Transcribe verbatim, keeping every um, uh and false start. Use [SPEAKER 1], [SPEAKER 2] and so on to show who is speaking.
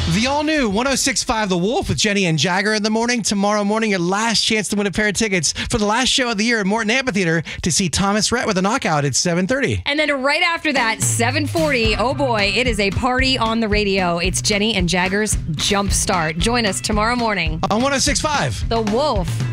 [SPEAKER 1] The all-new one oh six point five The Wolf with Jenny and Jagger in the morning. Tomorrow morning, your last chance to win a pair of tickets for the last show of the year at Morton Amphitheater to see Thomas Rhett with a knockout at seven thirty.
[SPEAKER 2] And then right after that, seven forty, oh boy, it is a party on the radio. It's Jenny and Jagger's Jump Start. Join us tomorrow morning.
[SPEAKER 1] On one oh six point five
[SPEAKER 2] The Wolf.